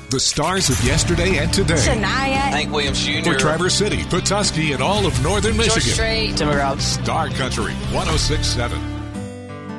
The stars of yesterday and today. Shania. Hank Williams Jr. For Traverse City, Petoskey, and all of northern Michigan. Strait. Timber Out. Star Country 106.7.